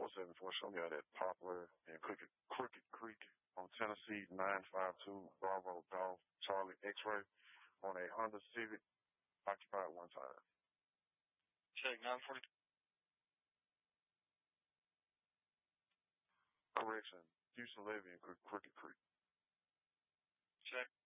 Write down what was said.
474. Show me out at Poplar and Crooked Creek on Tennessee 952 Bravo Golf Charlie X-Ray on a Honda Civic occupied one time. Check 940. Correction. Houston Levy and Crooked Creek. Check.